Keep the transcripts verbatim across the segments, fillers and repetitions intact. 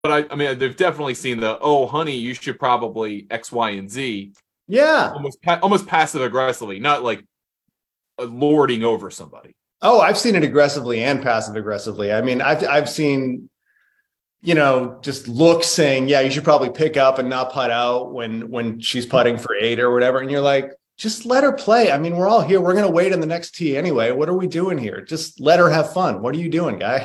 But I, I mean, they've definitely seen the, oh, honey, you should probably X, Y, and Z, Yeah. almost almost passive aggressively, not like lording over somebody. Oh, I've seen it aggressively and passive aggressively. I mean, I've I've seen, you know, just looks saying, yeah, you should probably pick up and not putt out when when she's putting for eight or whatever. And you're like, just let her play. I mean, we're all here. We're going to wait in the next tee anyway. What are we doing here? Just let her have fun. What are you doing, guy?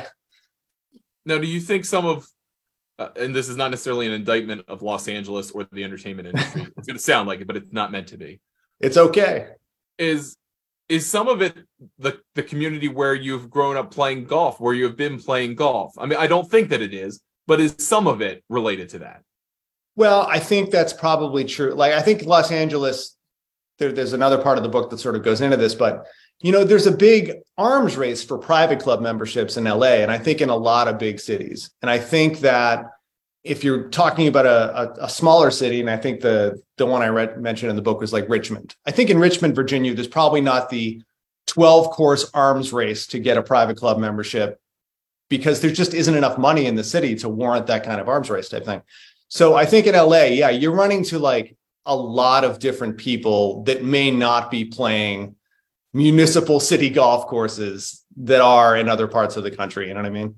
Now, do you think some of, uh, and this is not necessarily an indictment of Los Angeles or the entertainment industry, it's going to sound like it, but it's not meant to be. It's okay. Is is some of it the the community where you've grown up playing golf, where you have been playing golf? I mean, I don't think that it is, but is some of it related to that? Well, I think that's probably true. Like, I think Los Angeles, there, there's another part of the book that sort of goes into this, but, you know, there's a big arms race for private club memberships in L A, and I think in a lot of big cities. And I think that if you're talking about a, a, a smaller city, and I think the the one I read mentioned in the book was like Richmond. I think in Richmond, Virginia, there's probably not the twelve course arms race to get a private club membership because there just isn't enough money in the city to warrant that kind of arms race type thing. So I think in L A, yeah, you're running to like a lot of different people that may not be playing municipal city golf courses that are in other parts of the country. You know what I mean?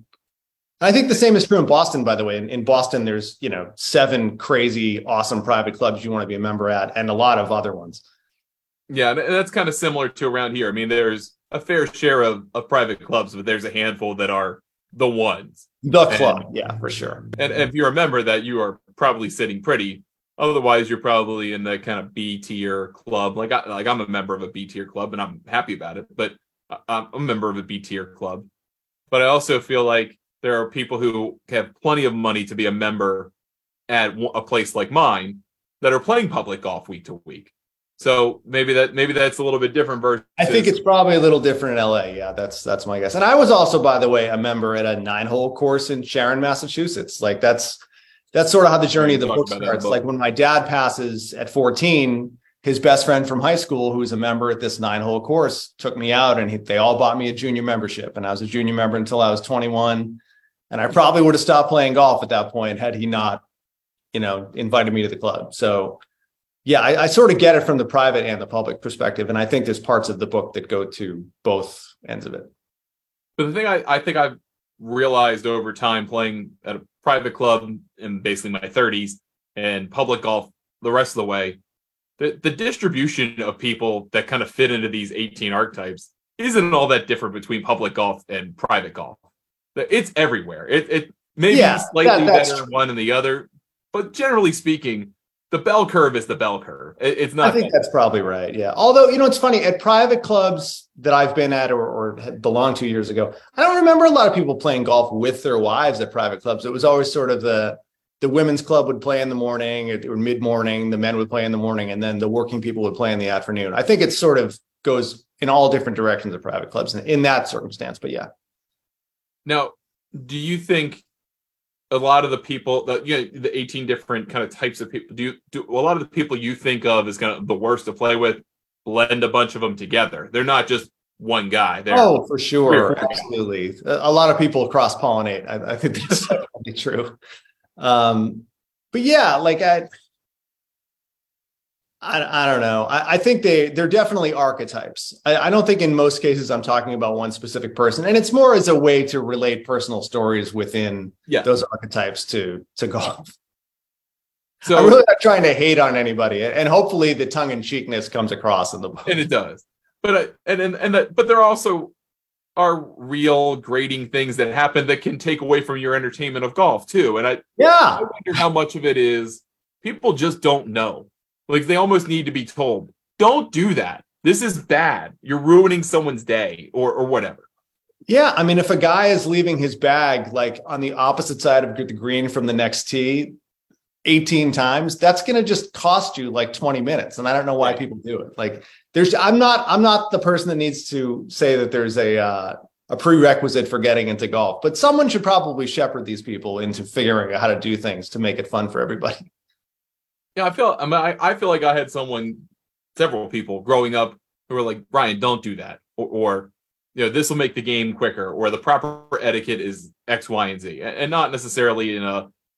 I think the same is true in Boston, by the way. In, in Boston, there's, you know, seven crazy, awesome private clubs you want to be a member at, and a lot of other ones. Yeah, that's kind of similar to around here. I mean, there's a fair share of, of private clubs, but there's a handful that are the ones. The club, and, yeah, for sure. And, and if you remember that, you are probably sitting pretty. Otherwise, you're probably in the kind of B tier club. Like, I, like I'm a member of a B tier club, and I'm happy about it. But I'm a member of a B tier club. But I also feel like there are people who have plenty of money to be a member at a place like mine that are playing public golf week to week. So maybe that maybe that's a little bit different versus. I think it's probably a little different in L A. Yeah, that's that's my guess. And I was also, by the way, a member at a nine-hole course in Sharon, Massachusetts. Like that's that's sort of how the journey of the book starts. Like when my dad passes at fourteen, his best friend from high school, who's a member at this nine-hole course, took me out, and he, they all bought me a junior membership. And I was a junior member until I was twenty-one. And I probably would have stopped playing golf at that point had he not, you know, invited me to the club. So, yeah, I, I sort of get it from the private and the public perspective. And I think there's parts of the book that go to both ends of it. But the thing I, I think I've realized over time playing at a private club in basically my thirties and public golf the rest of the way, the, the distribution of people that kind of fit into these eighteen archetypes isn't all that different between public golf and private golf. It's everywhere. It it may yeah, be slightly that, better in one than the other, but generally speaking, the bell curve is the bell curve. It, it's not. I think that's probably right. Yeah. Although, you know, it's funny at private clubs that I've been at or, or had belonged to years ago, I don't remember a lot of people playing golf with their wives at private clubs. It was always sort of the the women's club would play in the morning or mid morning, the men would play in the morning, and then the working people would play in the afternoon. I think it sort of goes in all different directions of private clubs in, in that circumstance. But yeah. Now, do you think a lot of the people that, you know, the eighteen different kind of types of people, do you, do a lot of the people you think of as kind of the worst to play with blend a bunch of them together? They're not just one guy. They're oh, for sure. Absolutely. A lot of people cross pollinate. I, I think that's definitely true. Um, but yeah, like I, I, I don't know. I, I think they, they're definitely archetypes. I, I don't think in most cases I'm talking about one specific person. And it's more as a way to relate personal stories within yeah. those archetypes to, to golf. So I'm really not trying to hate on anybody. And hopefully the tongue in cheekness comes across in the book. And it does. But, uh, and, and, and that, but there also are real grading things that happen that can take away from your entertainment of golf too. And I, yeah, I wonder how much of it is people just don't know. Like they almost need to be told, don't do that. This is bad. You're ruining someone's day or or whatever. Yeah. I mean, if a guy is leaving his bag like on the opposite side of the green from the next tee eighteen times, that's going to just cost you like twenty minutes. And I don't know why Right. people do it. Like there's, I'm not, I'm not the person that needs to say that there's a, uh, a prerequisite for getting into golf, but someone should probably shepherd these people into figuring out how to do things to make it fun for everybody. Yeah, I feel I mean I, I feel like I had someone, several people growing up who were like, Brian, don't do that. Or, or you know, this will make the game quicker, or the proper etiquette is X, Y, and Z. And not necessarily in a